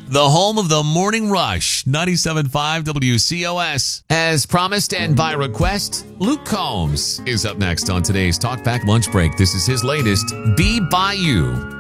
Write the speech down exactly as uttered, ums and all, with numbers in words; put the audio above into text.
the home of the Morning Rush, ninety-seven point five W C O S. As promised and by request, Luke Combs is up next on today's Talkback Lunch Break. This is his latest, Be By You.